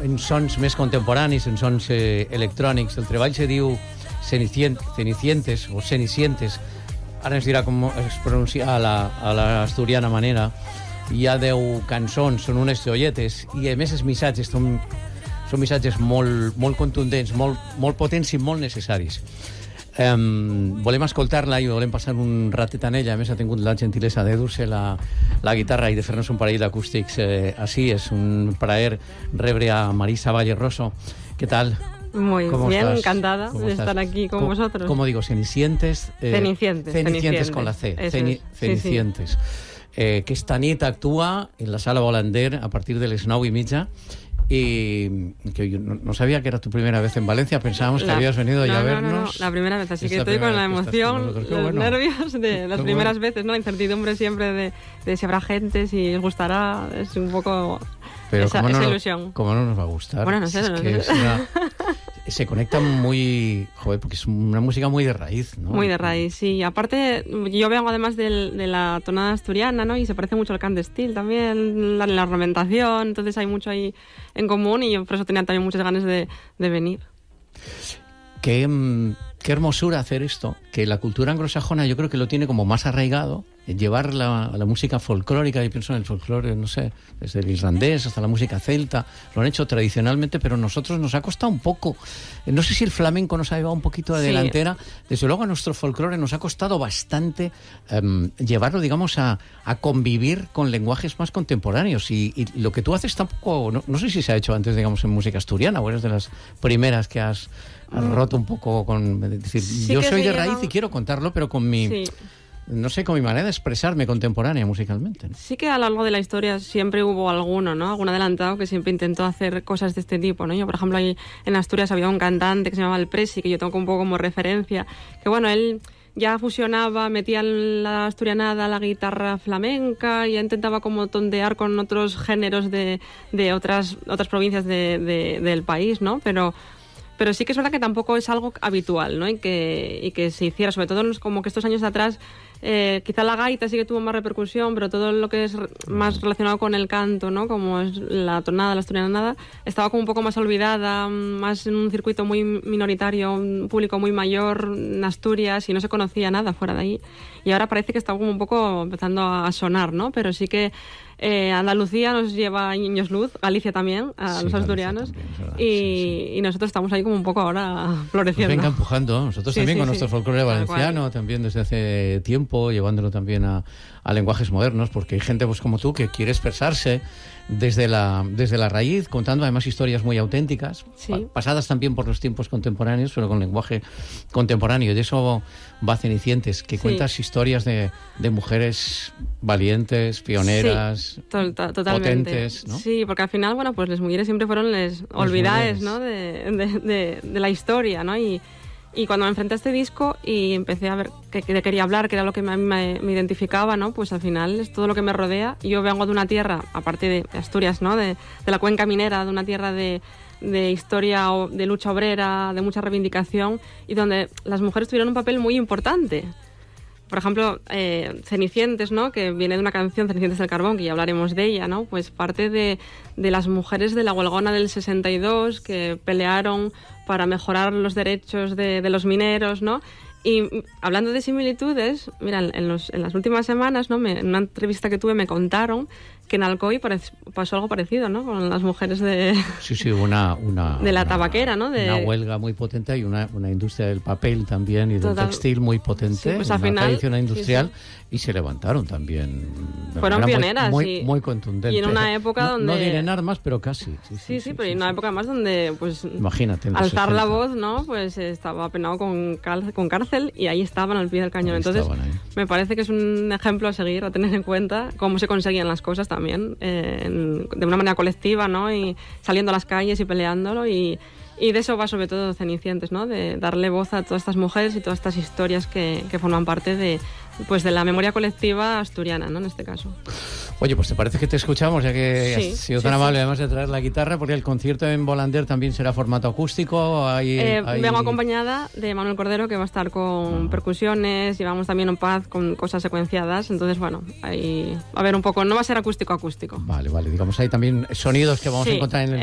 en sons més contemporanis, en sons electrònics. El treball se diu Cenicientes o Cenicientes. Ara ens dirà com es pronuncia a l'asturiana manera. Hi ha 10 cançons, són unes joietes, i a més els missatges són missatges molt contundents, molt potents i molt necessaris. Volem escoltar-la i volem passar un ratet en ella. A més, ha tingut la gentilesa de dur-se la guitarra i de fer-nos un parell d'acústics així. És un plaer rebre a Marisa Valle Rosso. ¿Qué tal? Muy bien, estás? Encantada de estar aquí con vosotros. ¿Cómo digo? Cenicientes. Cenicientes con la C. Cenicientes. Sí. Que esta nit actúa en la Sala Volander a partir de les 9:30. Y que yo no sabía que era tu primera vez en Valencia, pensábamos que habías venido ya a vernos. No, la primera vez, así que estoy con la emoción, los nervios de las primeras veces, ¿no? La incertidumbre siempre de si habrá gente, si les gustará, es un poco esa ilusión. ¿Cómo no nos va a gustar? Bueno, no sé. Se conecta muy... Joder, porque es una música muy de raíz, ¿no? Muy de raíz, sí. Aparte, yo vengo además de la tonada asturiana, ¿no? Y se parece mucho al cant d'estil también, la ornamentación, entonces hay mucho ahí en común y yo por eso tenía también muchas ganas de venir. Qué hermosura hacer esto, que la cultura anglosajona yo creo que lo tiene como más arraigado, llevar la música folclórica, yo pienso en el folclore, no sé, desde el irlandés hasta la música celta, lo han hecho tradicionalmente, pero a nosotros nos ha costado un poco. No sé si el flamenco nos ha llevado un poquito de delantera, desde luego a nuestro folclore nos ha costado bastante llevarlo, digamos, a convivir con lenguajes más contemporáneos, y lo que tú haces tampoco, no sé si se ha hecho antes, digamos, en música asturiana, o eres de las primeras que has roto un poco con... decir, sí, yo soy de raíz y quiero contarlo, pero con mi... Sí. No sé, con mi manera de expresarme contemporánea musicalmente, ¿no? Sí que a lo largo de la historia siempre hubo alguno, ¿no? Algún adelantado que siempre intentó hacer cosas de este tipo, ¿no? Yo, por ejemplo, ahí en Asturias había un cantante que se llamaba El Presi, que yo tengo un poco como referencia, que bueno, él ya fusionaba, metía la asturianada, la guitarra flamenca, y ya intentaba como tondear con otros géneros de otras provincias del país, ¿no? Pero sí que es verdad que tampoco es algo habitual, ¿no? Y que se hiciera, sobre todo como que estos años atrás, quizá la gaita sí que tuvo más repercusión, pero todo lo que es más relacionado con el canto, ¿no? Como es la tonada, la asturianada, estaba como un poco más olvidada, más en un circuito muy minoritario, un público muy mayor en Asturias, y no se conocía nada fuera de ahí. Y ahora parece que está como un poco empezando a sonar, ¿no? Pero sí que Andalucía nos lleva años luz, Galicia también, los asturianos, y nosotros estamos ahí como un poco ahora floreciendo. Nos venga empujando, nosotros también con nuestro folclore valenciano, también desde hace tiempo, llevándolo también a lenguajes modernos, porque hay gente pues como tú que quiere expresarse desde la raíz, contando además historias muy auténticas, pasadas también por los tiempos contemporáneos, pero con lenguaje contemporáneo. Y de eso va Cenicientes, que cuentas historias de mujeres valientes, pioneras, totalmente potentes, ¿no? Sí, porque al final, bueno, pues las mujeres siempre fueron les olvidades, ¿no? de la historia, ¿no? Y cuando me enfrenté a este disco y empecé a ver que quería hablar, que era lo que me identificaba, ¿no? Pues al final es todo lo que me rodea. Yo vengo de una tierra, aparte de Asturias, ¿no? De la cuenca minera, de una tierra de historia, de lucha obrera, de mucha reivindicación, y donde las mujeres tuvieron un papel muy importante. Por ejemplo, Cenicientes, ¿no? Que viene de una canción, Cenicientes del Carbón, que ya hablaremos de ella, ¿no? Pues parte de las mujeres de la huelgona del 62 que pelearon para mejorar los derechos de los mineros, ¿no? Y hablando de similitudes, mira, en las últimas semanas, ¿no? En una entrevista que tuve me contaron que en Alcoy pasó algo parecido, ¿no? Con las mujeres de... Sí, una de la tabaquera, ¿no? Una huelga muy potente, y una industria del papel también y del textil muy potente, sí, pues una al final, tradición industrial, y se levantaron también. Fueron pioneras. Muy contundentes. Y en una época donde... No diré en armas, pero casi. Sí, pero en una época más donde, pues... Imagínate. Alzar la voz, ¿no? Pues estaba penado con cárcel, y ahí estaban al pie del cañón. Entonces, me parece que es un ejemplo a seguir, a tener en cuenta cómo se conseguían las cosas también, de una manera colectiva, ¿no? Y saliendo a las calles y peleándolo, y de eso va sobre todo Cenicientes, ¿no? De darle voz a todas estas mujeres y todas estas historias que forman parte de la memoria colectiva asturiana, ¿no? En este caso. Oye, pues ¿te parece que te escuchamos, ya que has sido tan amable además de traer la guitarra? Porque el concierto en Volander también será formato acústico. Vengo acompañada de Manuel Cordero, que va a estar con percusiones, llevamos también un pad con cosas secuenciadas, entonces bueno, ahí va a ver un poco, no va a ser acústico. Vale, digamos, hay también sonidos que vamos a encontrar en el